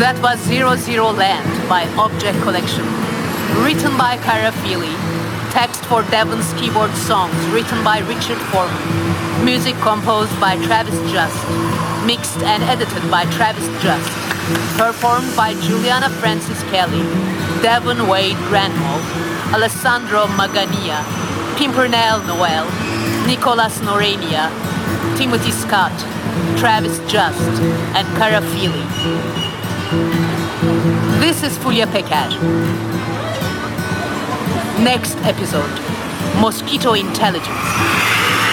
That was Zero Zero Land by Object Collection. Written by Cara Feely. Text for Devon's keyboard songs written by Richard Foreman. Music composed by Travis Just. Mixed and edited by Travis Just. Performed by Juliana Francis Kelly, Devon Wade Granholm, Alessandro Magania, Pimpernel Noel, Nicolas Norenia, Timothy Scott, Travis Just, and Cara Feely. This is Fulya Peker. Next episode, Mosquito Intelligence.